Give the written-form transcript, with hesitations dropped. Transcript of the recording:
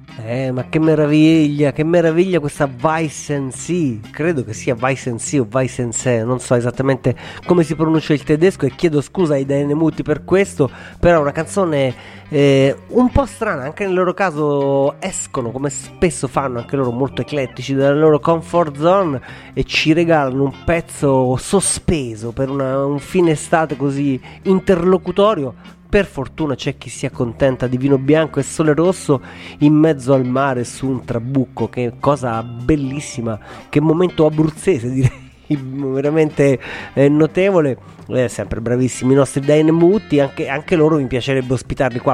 Ma che meraviglia questa Weissensee, credo che sia Weissensee o Weissensee, non so esattamente come si pronuncia il tedesco e chiedo scusa ai Dainemuti per questo, però è una canzone un po' strana, anche nel loro caso escono come spesso fanno anche loro molto eclettici dalla loro comfort zone e ci regalano un pezzo sospeso per un fine estate così interlocutorio. Per fortuna c'è chi si accontenta di vino bianco e sole rosso in mezzo al mare su un trabucco, che cosa bellissima, che momento abruzzese direi. Veramente notevole, sempre bravissimi i nostri Dynamuti, anche loro mi piacerebbe ospitarli qua